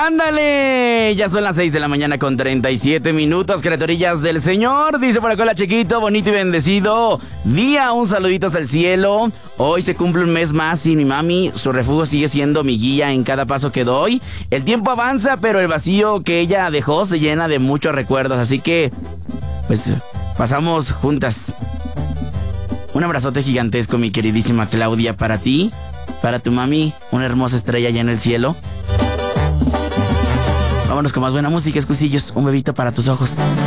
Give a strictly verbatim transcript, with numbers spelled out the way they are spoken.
¡Ándale! Ya son las seis de la mañana con treinta y siete minutos, criaturillas del Señor. Dice por acá, hola chiquito, bonito y bendecido día, un saludito hasta el cielo. Hoy se cumple un mes más y mi mami, su refugio sigue siendo mi guía en cada paso que doy. El tiempo avanza, pero el vacío que ella dejó se llena de muchos recuerdos. Así que, pues, pasamos juntas. Un abrazote gigantesco, mi queridísima Claudia, para ti, para tu mami, una hermosa estrella allá en el cielo. Vámonos con más buena música, escusillos. Un bebito para tus ojos.